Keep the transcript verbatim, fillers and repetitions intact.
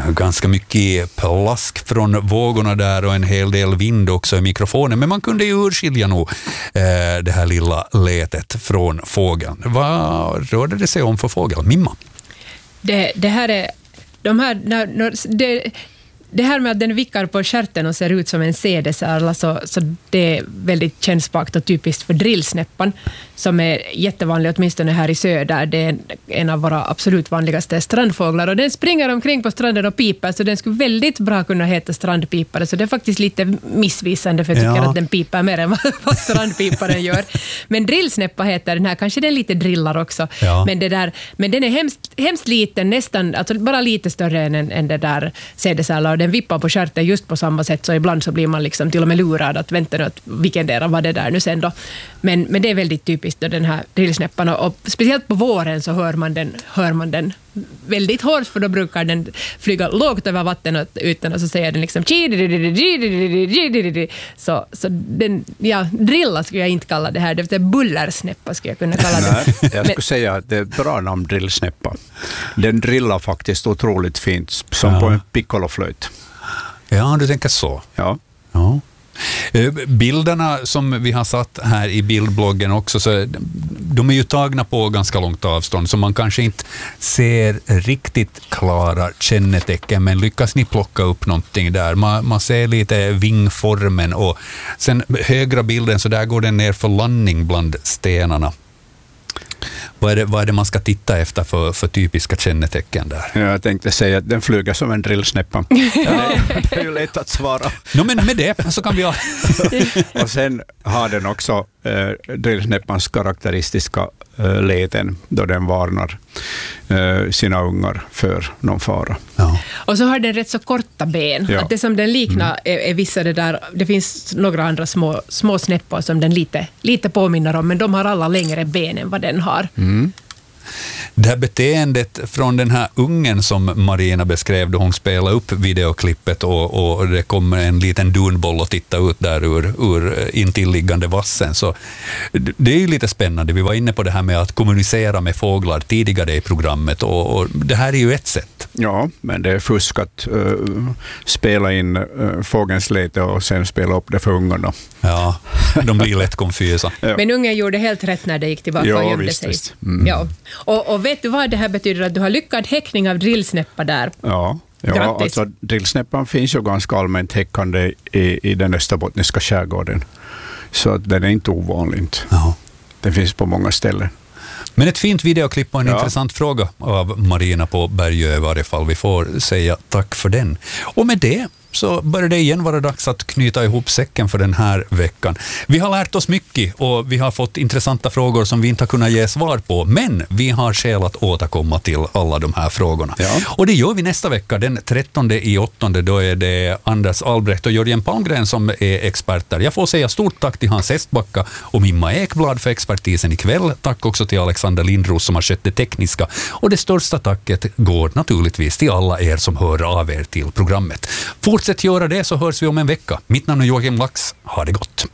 Ganska mycket plask från vågorna där och en hel del vind också i mikrofonen. Men man kunde ju urskilja nog eh, det här lilla letet från fågeln. Vad rörde det sig om för fågel? Mimma? Det, det här är... De här, när, det, det här med att den vickar på stjärten och ser ut som en sädesärla, så, så det är väldigt kännspakt och typiskt för drillsnäppan, som är jättevanlig åtminstone här i söder. Det är en av våra absolut vanligaste strandfåglar, och den springer omkring på stranden och piper, så den skulle väldigt bra kunna heta strandpipare, så det är faktiskt lite missvisande, för jag tycker ja. att den piper mer än vad strandpiparen gör. Men drillsnäppa heter den här, kanske den lite drillar också, ja. men, det där, men den är hemskt, hemskt liten, nästan, alltså bara lite större än, än det där sädesärla, och den vippar på stjärten just på samma sätt, så ibland så blir man liksom till och med lurad att vänta nu, att vilken del var det där nu sen då. Men, men det är väldigt typiskt då, den här drillsnäppan, och, och speciellt på våren så hör man den, hör man den väldigt hårt, för då brukar den flyga lågt över vattnet utan, och så säger den liksom så, så den, ja, drilla skulle jag inte kalla det här, det är bullersnäppa skulle jag kunna kalla det. Nej, jag skulle Men, säga att det är ett bra namn, drillsnäppa. Den drillar faktiskt otroligt fint, som ja. på en piccoloflöjt. Ja, du tänker så. Ja. Ja. Bilderna som vi har satt här i bildbloggen också, så de är ju tagna på ganska långt avstånd, så man kanske inte ser riktigt klara kännetecken, men lyckas ni plocka upp någonting där? Man, man ser lite vingformen, och sen högra bilden, så där går den ner för landning bland stenarna. Vad är, det, vad är det man ska titta efter för, för typiska kännetecken där? Jag tänkte säga att den flyger som en drillsnäppa. Ja, det är ju lätt att svara. No, men med det så kan vi ha... Och sen har den också eh, drillsnäppans karaktäristiska eh, leten då den varnar eh, sina ungar för någon fara. Ja. Och så har den rätt så korta ben. Ja. Att det som den liknar mm. är, är vissa det där, det finns några andra små, små snäppor som den lite, lite påminner om, men de har alla längre ben än vad den har. Mm. Det här beteendet från den här ungen som Marina beskrev då hon spelade upp videoklippet, och, och det kommer en liten dunboll att titta ut där ur, ur intilliggande vassen, så det är ju lite spännande. Vi var inne på det här med att kommunicera med fåglar tidigare i programmet, och, och det här är ju ett sätt. Ja, men det är fusk att uh, spela in uh, fågelns lete och sen spela upp det för ungarna. Ja, de blir lätt konfusa. Ja. Men ungen gjorde helt rätt när det gick tillbaka ja, och gömde visst, sig. Visst. Mm. Ja. Och, och vet du vad det här betyder? Att du har lyckad häckning av drillsnäppa där. Ja, ja alltså drillsnäppan finns ju ganska allmänt häckande i, i den österbottniska skärgården. Så att den är inte ovanlig. Ja. Den finns på många ställen. Men ett fint videoklipp och en ja. intressant fråga av Marina på Bergö i varje fall. Vi får säga tack för den. Och med det så börjar det igen vara dags att knyta ihop säcken för den här veckan. Vi har lärt oss mycket och vi har fått intressanta frågor som vi inte har kunnat ge svar på, men vi har skäl att återkomma till alla de här frågorna. Ja. Och det gör vi nästa vecka, den trettonde i åttonde, då är det Anders Albrecht och Jörgen Palmgren som är experter. Jag får säga stort tack till Hans Estbacka och Mimma Ekblad för expertisen ikväll. Tack också till Alexander Lindros som har skött det tekniska, och det största tacket går naturligtvis till alla er som hör av er till programmet. Fortsätt göra det, så hörs vi om en vecka. Mitt namn är Joakim Lax. Ha det gott!